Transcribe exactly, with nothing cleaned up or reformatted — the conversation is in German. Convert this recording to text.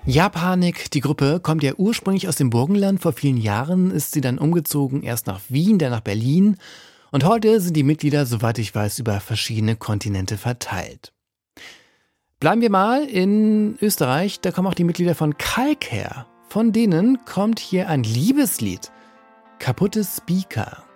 Japanik, die Gruppe, kommt ja ursprünglich aus dem Burgenland. Vor vielen Jahren ist sie dann umgezogen, erst nach Wien, dann nach Berlin. Und heute sind die Mitglieder, soweit ich weiß, über verschiedene Kontinente verteilt. Bleiben wir mal in Österreich, da kommen auch die Mitglieder von Kalk her. Von denen kommt hier ein Liebeslied, Kaputte Speaker.